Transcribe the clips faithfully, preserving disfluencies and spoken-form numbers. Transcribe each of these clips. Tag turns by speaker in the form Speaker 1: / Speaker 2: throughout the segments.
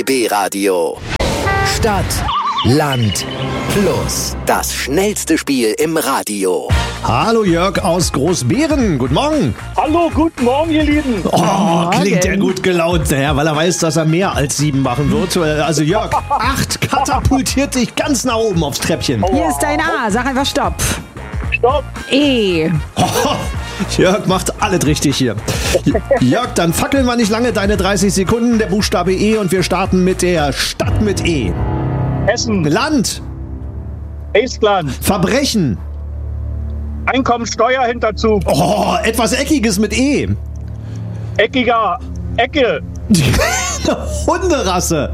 Speaker 1: B B Radio. Stadt, Land, Plus. Das schnellste Spiel im Radio.
Speaker 2: Hallo Jörg aus Großbeeren, guten Morgen.
Speaker 3: Hallo, guten Morgen, ihr Lieben.
Speaker 2: Oh, klingt er gut gelaunt, ja, weil er weiß, dass er mehr als sieben machen wird. Also Jörg, acht katapultiert dich ganz nach oben aufs Treppchen.
Speaker 4: Hier ist dein A, sag einfach Stopp.
Speaker 3: Stopp.
Speaker 4: E.
Speaker 2: Oh, Jörg macht alles richtig hier. Jörg, dann fackeln wir nicht lange, deine dreißig Sekunden, der Buchstabe E und wir starten mit der Stadt mit E.
Speaker 3: Essen.
Speaker 2: Land.
Speaker 3: Estland.
Speaker 2: Verbrechen.
Speaker 3: Einkommensteuerhinterzug.
Speaker 2: Oh, etwas Eckiges mit E.
Speaker 3: Eckiger. Ecke.
Speaker 2: Hunderasse.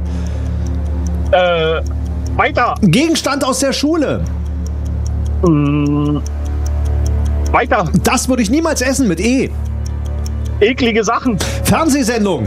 Speaker 3: Äh, weiter.
Speaker 2: Gegenstand aus der Schule.
Speaker 3: Mm, weiter.
Speaker 2: Das würde ich niemals essen mit E.
Speaker 3: Eklige Sachen.
Speaker 2: Fernsehsendung.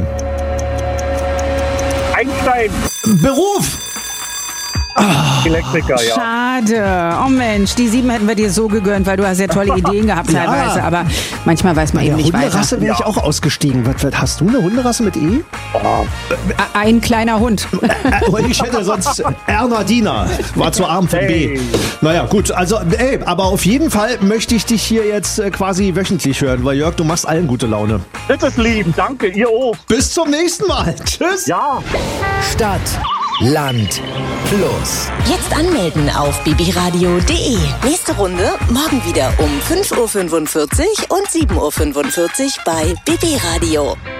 Speaker 3: Einstein.
Speaker 2: Beruf.
Speaker 3: Elektriker, ja.
Speaker 4: Schade. Oh Mensch, die sieben hätten wir dir so gegönnt, weil du hast ja tolle Ideen gehabt
Speaker 2: Ja.
Speaker 4: teilweise. Aber manchmal weiß man
Speaker 2: Ja,
Speaker 4: eben nicht weiter.
Speaker 2: Hunderasse wäre ich auch ausgestiegen. Was, was, hast du eine Hunderasse mit E?
Speaker 4: A- Ein kleiner Hund.
Speaker 2: Äh, ich hätte sonst Ernadina. War zu arm für B.
Speaker 3: Hey.
Speaker 2: Naja, gut. Also, ey, aber auf jeden Fall möchte ich dich hier jetzt äh, quasi wöchentlich hören, weil Jörg, du machst allen gute Laune.
Speaker 3: Das ist lieb. Danke, ihr auch.
Speaker 2: Bis zum nächsten Mal. Tschüss.
Speaker 3: Ja.
Speaker 1: Stadt, Land, Plus.
Speaker 5: Jetzt anmelden auf b b radio punkt d e. Nächste Runde morgen wieder um fünf Uhr fünfundvierzig und sieben Uhr fünfundvierzig bei B B Radio.